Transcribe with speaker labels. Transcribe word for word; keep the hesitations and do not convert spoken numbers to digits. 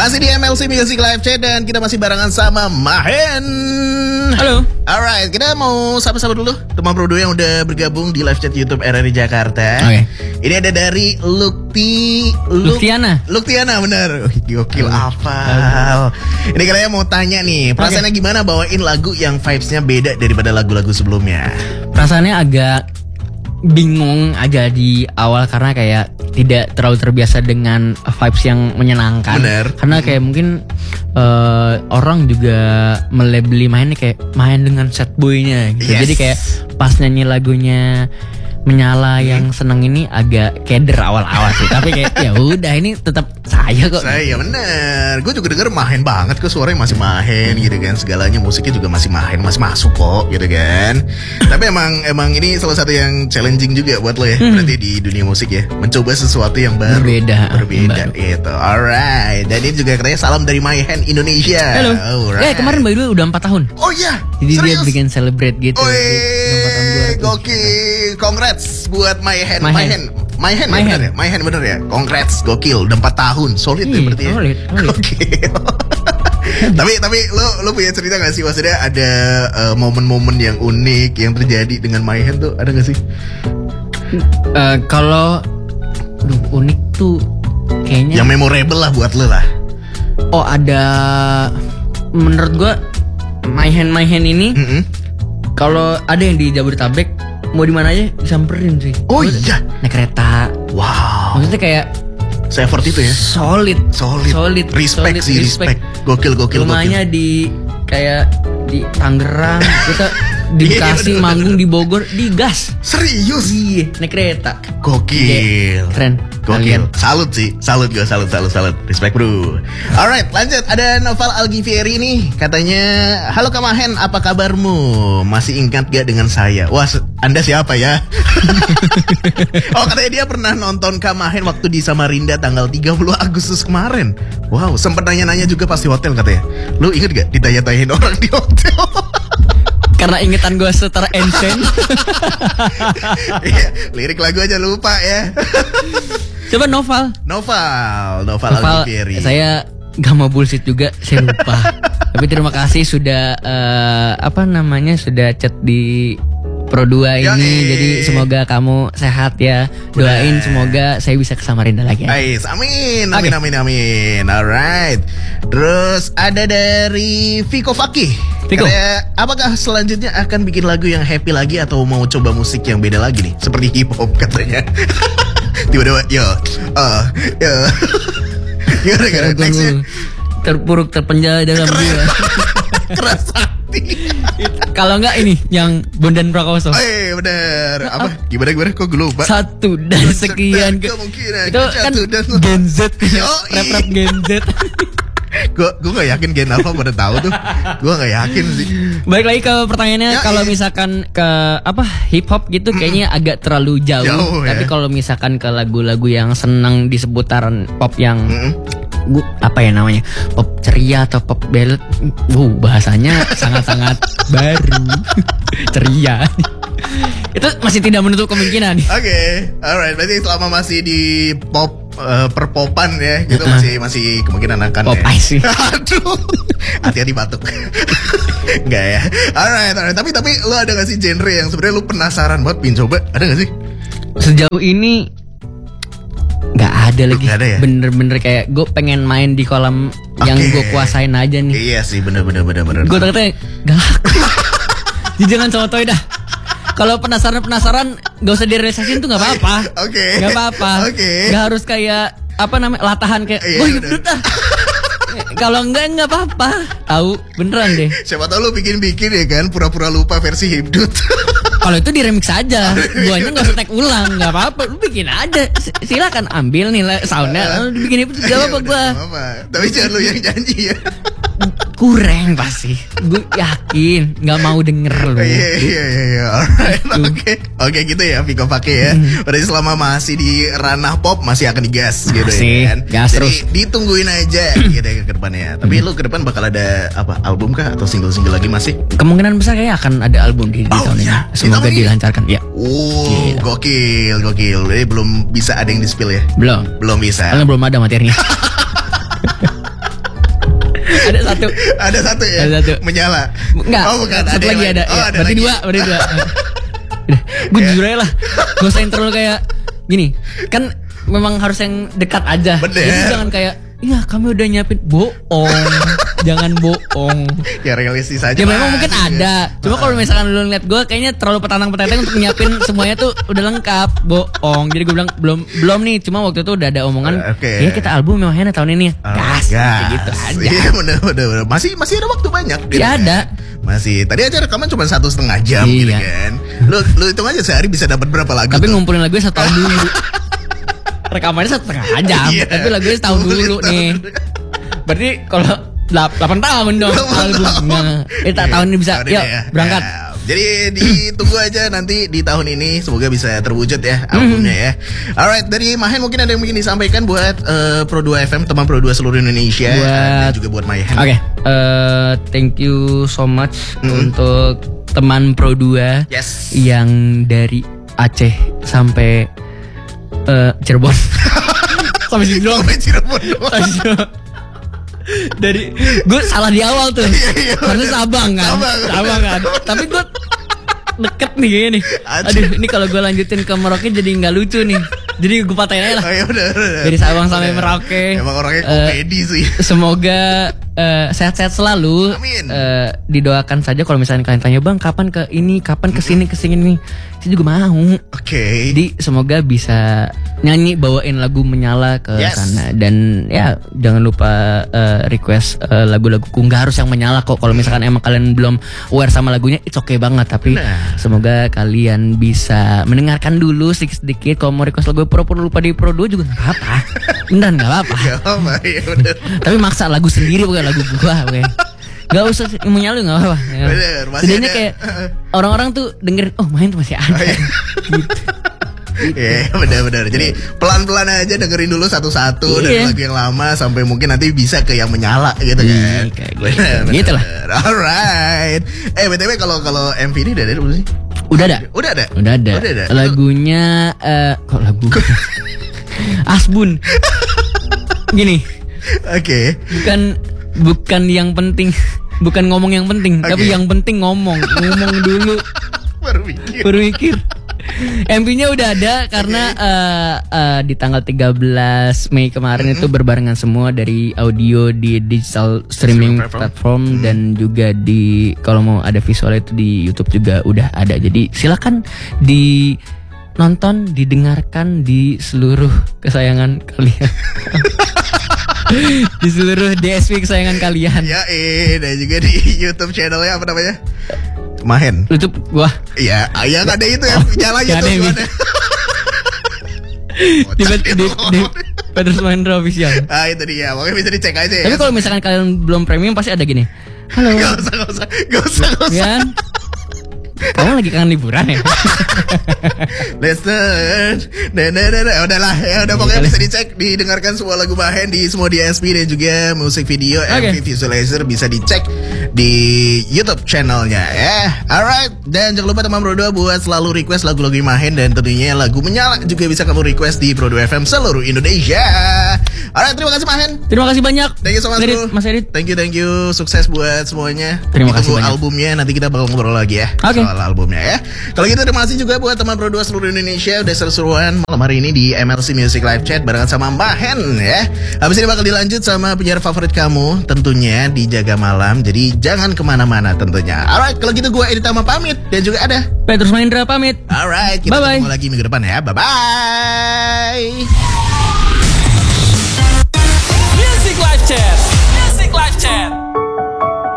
Speaker 1: Masih di M L C Music Live Chat dan kita masih barengan sama Mahen.
Speaker 2: Halo.
Speaker 1: Alright, kita mau sapa-sapa dulu teman Prodo yang udah bergabung di live chat YouTube R R I Jakarta.
Speaker 2: Oke. Okay.
Speaker 1: Ini ada dari Lukti Luk,
Speaker 2: Luktiana.
Speaker 1: Luktiana bener. Gokil hafal. Ini kalian mau tanya nih, perasaannya okay. gimana bawain lagu yang vibes-nya beda daripada lagu-lagu sebelumnya?
Speaker 2: Perasaannya agak bingung aja di awal karena kayak tidak terlalu terbiasa dengan vibes yang menyenangkan.
Speaker 1: Bener.
Speaker 2: Karena kayak mungkin uh, orang juga melabeli mainnya kayak main dengan sad boy-nya gitu.
Speaker 1: Yes.
Speaker 2: Jadi kayak pas nyanyi lagunya Menyala hmm. yang seneng ini agak keder awal-awal sih. Tapi kayak ya udah ini tetap saya kok.
Speaker 1: Saya bener. Gue juga denger Mahen banget kok, suaranya masih Mahen gitu kan. Segalanya musiknya juga masih Mahen, masih masuk kok gitu kan. Tapi emang emang ini salah satu yang challenging juga buat lo ya. Hmm. Berarti di dunia musik ya, mencoba sesuatu yang baru.
Speaker 2: Berbeda.
Speaker 1: Berbeda itu. Alright. Dan ini juga katanya salam dari Mahen Indonesia.
Speaker 2: Halo.
Speaker 1: Alright.
Speaker 2: Eh kemarin by the way udah empat tahun.
Speaker 1: Oh iya.
Speaker 2: Jadi
Speaker 1: serius?
Speaker 2: dia bikin celebrate gitu.
Speaker 1: Wih, gokil. Congrats buat Mahen.
Speaker 2: Mahen.
Speaker 1: Mahen, Mahen, bener ya? Mahen bener ya? Congrats, gokil. Udah empat tahun, solid ya berarti ya?
Speaker 2: Solid, solid.
Speaker 1: Gokil. tapi tapi lo lo punya cerita gak sih? Maksudnya ada uh, momen-momen yang unik yang terjadi dengan Mahen tuh, ada gak sih?
Speaker 2: Uh, kalau aduh, unik tuh kayaknya
Speaker 1: yang memorable lah buat lo lah.
Speaker 2: Oh ada, menurut gua Mahen Mahen ini mm-hmm. kalau ada yang di Jabodetabek mau di mana aja disamperin sih.
Speaker 1: Oh iya.
Speaker 2: Naik kereta.
Speaker 1: Wow.
Speaker 2: Maksudnya kayak
Speaker 1: se-effort itu ya.
Speaker 2: Solid.
Speaker 1: Solid.
Speaker 2: Solid.
Speaker 1: Respect
Speaker 2: solid,
Speaker 1: sih, respect. Gokil, gokil,
Speaker 2: rumahnya
Speaker 1: gokil.
Speaker 2: di kayak di Tangerang, kita di Bekasi, manggung di Bogor, di gas.
Speaker 1: Serius?
Speaker 2: Iya, naik kereta.
Speaker 1: Gokil.
Speaker 2: Keren.
Speaker 1: Gokil. Salut sih. Salut gue, salut, salut, salut. Respect bro. Alright, lanjut. Ada Noval Algivieri nih. Katanya, halo Kak Mahen, apa kabarmu? Masih ingat gak dengan saya? Wah, Anda siapa ya? Oh, katanya dia pernah nonton Kak Mahen waktu di Samarinda tanggal tiga puluh Agustus kemarin. Wow, sempet nanya-nanya juga pas di hotel katanya. Lu inget gak ditanya-tanyain orang di hotel?
Speaker 2: Karena ingetan gue setara ancient.
Speaker 1: Iya, lirik lagu aja lupa ya.
Speaker 2: Coba Noval.
Speaker 1: Noval, Noval,
Speaker 2: Noval
Speaker 1: Algivieri.
Speaker 2: Saya gak mau bullshit juga, saya lupa. Tapi terima kasih sudah uh, apa namanya sudah chat di Pro dua ini. Yoi. Jadi semoga kamu sehat ya. Doain bener. Semoga saya bisa ke Samarinda lagi.
Speaker 1: Ais, amin, amin, okay. amin, amin. Alright. Terus ada dari Viko Fakih.
Speaker 2: Viko,
Speaker 1: katanya, apakah selanjutnya akan bikin lagu yang happy lagi atau mau coba musik yang beda lagi nih? Seperti hip hop katanya. Tiba-tiba, yo, uh, yo. Gimana, gimana? Nextnya
Speaker 2: terpuruk terpenjara dalam dia.
Speaker 1: Keras hati.
Speaker 2: Kalau enggak ini yang Bondan Prakoso.
Speaker 1: Oh iya bener. Apa? Gimana gimana kok gue lupa.
Speaker 2: Satu dan sekian ke... Itu kan Gen Z. Rap-rap Gen Z.
Speaker 1: Gue gue gak yakin Gen Alpha pada tahu tuh. Gue gak yakin sih.
Speaker 2: Baik lagi ke pertanyaannya, ya, kalau iya. misalkan ke apa hip hop gitu mm-hmm. kayaknya agak terlalu jauh. jauh Tapi ya. Kalau misalkan ke lagu-lagu yang senang di seputaran pop yang mm-hmm. Bu, apa ya namanya, pop ceria atau pop ballad, uh, bahasanya sangat-sangat baru. Ceria. Itu masih tidak menutup kemungkinan.
Speaker 1: Oke, okay. Alright. Berarti selama masih di pop uh, perpopan ya, gitu uh-huh. masih masih kemungkinan akan.
Speaker 2: Pop
Speaker 1: ya.
Speaker 2: sih.
Speaker 1: Aduh, hati-hati batuk. Enggak ya. Alright, alright. Tapi tapi lo ada gak sih genre yang sebenarnya lo penasaran buat pin coba? Ada gak sih?
Speaker 2: Sejauh ini nggak ada lagi.
Speaker 1: Gak ada ya?
Speaker 2: Bener-bener kayak gue pengen main di kolam okay. yang gue kuasain aja nih.
Speaker 1: Iya sih, bener-bener bener-bener.
Speaker 2: Gue takutnya gak laku. Jadi jangan cotoy dah. Kalau penasaran-penasaran gak usah direalisasiin tuh gak apa-apa.
Speaker 1: Oke. Okay.
Speaker 2: Gak apa-apa.
Speaker 1: Oke. Okay.
Speaker 2: Gak harus kayak apa namanya latahan kayak
Speaker 1: iya,
Speaker 2: gue hidup dah. Kalau enggak enggak apa-apa. Tahu beneran deh.
Speaker 1: Siapa tahu lu bikin-bikin ya kan, pura-pura lupa versi Hibdut.
Speaker 2: Kalau itu di remix aja, guanya nggak usah tag ulang, nggak apa-apa, lu bikin aja. Silakan ambil nih soundnya, lu bikin itu gak apa-apa gua.
Speaker 1: Tapi jangan lu yang janji ya.
Speaker 2: Kurang pasti, gue yakin nggak mau denger lu.
Speaker 1: Iya iya iya, alright, oke oke gitu ya, Viko pakai ya. Berarti selama masih di ranah pop masih akan digas gitu ya kan.
Speaker 2: Gas
Speaker 1: terus.
Speaker 2: Jadi
Speaker 1: ditungguin aja gitu ya ke depannya. Tapi lu ke depan bakal ada apa album kah atau single-single lagi masih?
Speaker 2: Kemungkinan besar kayak akan ada album di, di
Speaker 1: oh,
Speaker 2: tahun
Speaker 1: iya.
Speaker 2: ini. Semoga ini dilancarkan ya.
Speaker 1: Oh gila. gokil gokil. Jadi belum bisa ada yang di spill ya?
Speaker 2: Belum
Speaker 1: belum bisa.
Speaker 2: Karena belum ada materinya. Ada satu.
Speaker 1: Ada satu ya.
Speaker 2: Ada satu.
Speaker 1: Menyala.
Speaker 2: Enggak.
Speaker 1: Oh bukan.
Speaker 2: Satu
Speaker 1: ada
Speaker 2: lagi ada.
Speaker 1: Oh,
Speaker 2: Ya,
Speaker 1: ada
Speaker 2: berarti
Speaker 1: lagi.
Speaker 2: dua, berarti dua. Gue jujur aja lah. Gak usah intro kayak gini. Kan memang harus yang dekat aja.
Speaker 1: Bener.
Speaker 2: Jadi jangan kayak, iya kami udah nyiapin. Bohong. Jangan bohong.
Speaker 1: Ya realistis aja.
Speaker 2: Ya memang
Speaker 1: lah.
Speaker 2: mungkin ada. Cuma kalau misalkan lu ngeliat gue kayaknya terlalu petantang-petantang untuk nyiapin semuanya tuh udah lengkap. Bohong. Jadi gue bilang belum belum nih. Cuma waktu itu udah ada omongan.
Speaker 1: Oke. Okay.
Speaker 2: Ya kita album memang tahun ini.
Speaker 1: Oh,
Speaker 2: gas. Kayak gitu aja.
Speaker 1: Iya bener, bener, bener. Masih masih ada waktu banyak. Gitu,
Speaker 2: Ya ada.
Speaker 1: Masih. Tadi aja rekaman cuma satu setengah jam
Speaker 2: Iya.
Speaker 1: gitu kan. Lu lu hitung aja sehari bisa dapat berapa lagu?
Speaker 2: Tapi
Speaker 1: tuh?
Speaker 2: ngumpulin lagunya satu tahun dulu. Rekamannya satu setengah jam.
Speaker 1: Iya.
Speaker 2: Tapi lagunya setahun
Speaker 1: Ngumpulin
Speaker 2: dulu
Speaker 1: setahun.
Speaker 2: nih. Berarti kalau delapan tahun dong albumnya. Eh tak tahun ini bisa.
Speaker 1: Tahun ini
Speaker 2: Yuk
Speaker 1: ya.
Speaker 2: berangkat.
Speaker 1: Ya. Jadi ditunggu aja nanti di tahun ini semoga bisa terwujud ya albumnya ya. Alright, dari Mahen mungkin ada yang mungkin disampaikan buat uh, Pro dua F M, teman Pro dua seluruh Indonesia
Speaker 2: Buat-
Speaker 1: dan juga buat Mahen.
Speaker 2: Oke, eh, thank you so much untuk teman Pro dua
Speaker 1: Yes.
Speaker 2: yang dari Aceh sampai eh, Cirebon. Sampai situ doang.
Speaker 1: Sampai Cirebon doang.
Speaker 2: Sampai situ. Dari gue salah di awal tuh.
Speaker 1: iya,
Speaker 2: Karena Sabang kan.
Speaker 1: Sabang.
Speaker 2: Sabang kan. Tapi gue deket nih kayaknya nih.
Speaker 1: Aceh.
Speaker 2: Aduh, ini kalau gue lanjutin ke Merauke jadi nggak lucu nih. Jadi gue patahin aja lah.
Speaker 1: Oh, ya udah, udah.
Speaker 2: Dari Sabang sampai
Speaker 1: Udah.
Speaker 2: Merauke.
Speaker 1: Emang orangnya
Speaker 2: Eh,
Speaker 1: komedi sih.
Speaker 2: Semoga eh, sehat-sehat selalu.
Speaker 1: Amin.
Speaker 2: Eh, didoakan saja kalau misalnya kalian tanya bang kapan ke ini, kapan ke sini ke sini, saya juga mau.
Speaker 1: Oke.
Speaker 2: Jadi semoga bisa nyanyi bawain lagu Menyala ke
Speaker 1: Yes.
Speaker 2: sana dan ya jangan lupa eh, request eh, lagu-laguku nggak harus yang Menyala kok. Kalau misalkan emang kalian belum aware sama lagunya, it's okay banget. Tapi
Speaker 1: Nah.
Speaker 2: semoga kalian bisa mendengarkan dulu sedikit-sedikit. Kalau mau request lagu pura-pura lupa di Pro dua juga nggak apa-apa. Beneran nggak apa-apa.
Speaker 1: Gak apa ya udah.
Speaker 2: Tapi maksa lagu sendiri bukan lagu gua, oke. Gak usah Menyala nggak apa-apa. Ya.
Speaker 1: Bener, masih
Speaker 2: Setidaknya
Speaker 1: ada.
Speaker 2: kayak orang-orang tuh dengerin, oh main tuh masih ada.
Speaker 1: Oh, iya.
Speaker 2: Gitu.
Speaker 1: Iya benar-benar. Jadi pelan-pelan aja dengerin dulu satu-satu dari
Speaker 2: Iya.
Speaker 1: lagu yang lama sampai mungkin nanti bisa ke yang Menyala gitu kan.
Speaker 2: Iya, kayak gitu.
Speaker 1: Benar, benar,
Speaker 2: Gitu lah.
Speaker 1: benar. Alright. Eh B T W kalau kalau M V ini udah ada belum sih?
Speaker 2: Udah ada.
Speaker 1: Udah ada.
Speaker 2: Udah ada.
Speaker 1: Udah ada.
Speaker 2: Lagunya eh kok lagu Asbun. Gini,
Speaker 1: Oke.
Speaker 2: bukan bukan yang penting, bukan ngomong yang penting,
Speaker 1: Oke.
Speaker 2: tapi yang penting ngomong. Ngomong dulu,
Speaker 1: Baru mikir.
Speaker 2: berpikir. M V-nya udah ada karena eh, eh, di tanggal tiga belas Mei kemarin itu berbarengan semua dari audio di digital streaming
Speaker 1: Streaming platform.
Speaker 2: platform dan juga di kalau mau ada visual itu di YouTube juga udah ada. Jadi silakan di nonton, didengarkan di seluruh kesayangan kalian. Di seluruh D S P kesayangan kalian.
Speaker 1: Ya eh dan juga di YouTube channelnya apa namanya? Mahen.
Speaker 2: YouTube gua
Speaker 1: Iya, yang ada itu ya, nyala
Speaker 2: yang ada
Speaker 1: YouTube
Speaker 2: yang
Speaker 1: ada.
Speaker 2: di di, di, di Petrus Mahendra Official.
Speaker 1: Ah itu dia, pokoknya bisa dicek aja ya.
Speaker 2: Tapi kalau misalkan kalian belum premium pasti ada gini. Halo.
Speaker 1: Gak usah, gak usah, gak usah, gak usah.
Speaker 2: Kan? Kamu lagi kangen liburan ya?
Speaker 1: Listen, nah, nah, nah, nah. Udahlah, ya udah pokoknya
Speaker 2: Kali.
Speaker 1: bisa dicek, didengarkan semua lagu Mahen di semua D S P dan juga musik video
Speaker 2: Oke.
Speaker 1: M V Visualizer bisa dicek di YouTube channelnya ya. Alright, dan jangan lupa teman Pro dua buat selalu request lagu-lagu Mahen dan tentunya lagu Menyala juga bisa kamu request di Pro dua F M seluruh Indonesia. Alright, terima kasih Mahen.
Speaker 2: Terima kasih banyak.
Speaker 1: Thank you so much,
Speaker 2: Edit,
Speaker 1: bro.
Speaker 2: Mas Edit.
Speaker 1: Thank you, thank you. Sukses buat semuanya.
Speaker 2: Terima kasih
Speaker 1: Ditunggu
Speaker 2: banyak.
Speaker 1: albumnya, nanti kita bakal ngobrol lagi ya.
Speaker 2: Oke.
Speaker 1: Soal albumnya ya. Kalau gitu terima kasih juga buat teman Pro dua seluruh Indonesia udah seru-seruan malam hari ini di M L C Music Live Chat barengan sama Mahen ya. Habis ini bakal dilanjut sama penyiar favorit kamu tentunya di Jaga Malam. Jadi jangan kemana-mana tentunya. Alright, kalau gitu gue Edit Tama pamit dan juga ada.
Speaker 2: Petrus Mahendra pamit.
Speaker 1: Alright, kita
Speaker 2: Bye-bye.
Speaker 1: ketemu lagi minggu depan ya. Bye bye.